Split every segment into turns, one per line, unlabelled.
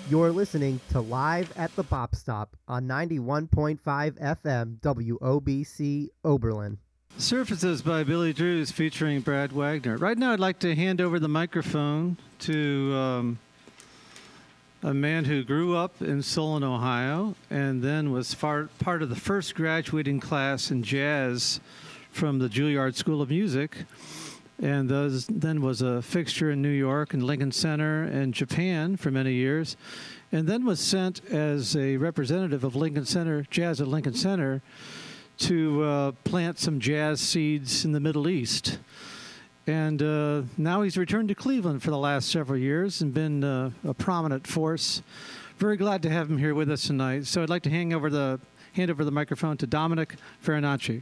You're listening to Live at the Bop Stop on 91.5 FM WOBC Oberlin.
Surfaces by Billy Drews featuring Brad Wagner. Right now I'd like to hand over the microphone to a man who grew up in Solon, Ohio, and then was part of the first graduating class in jazz from the Juilliard School of Music, and then was a fixture in New York and Lincoln Center and Japan for many years, and then was sent as a representative of Lincoln Center, Jazz at Lincoln Center, to plant some jazz seeds in the Middle East. And now he's returned to Cleveland for the last several years and been a prominent force. Very glad to have him here with us tonight. So I'd like to hand over the microphone to Dominic Farinacci.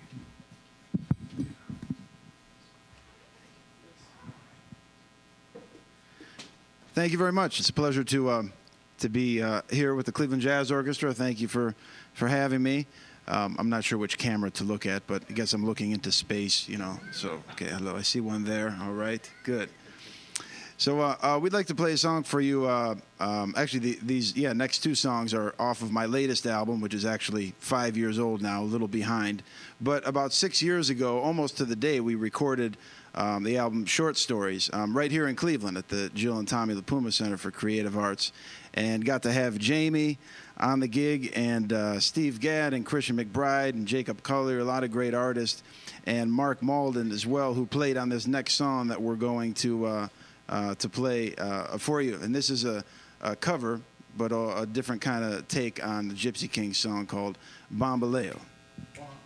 Thank you very much. It's a pleasure to be here with the Cleveland Jazz Orchestra. Thank you for having me. I'm not sure which camera to look at, but I guess I'm looking into space, you know. So, okay, hello. I see one there. All right, good. So we'd like to play a song for you. Actually, these next two songs are off of my latest album, which is actually 5 years old now, a little behind. But about 6 years ago, almost to the day, we recorded the album Short Stories right here in Cleveland at the Jill and Tommy LaPuma Center for Creative Arts, and got to have Jamie on the gig, and Steve Gadd and Christian McBride and Jacob Collier, a lot of great artists, and Mark Malden as well, who played on this next song that we're going to play for you. And this is a cover, but a different kind of take on the Gypsy Kings song called Bambaleo.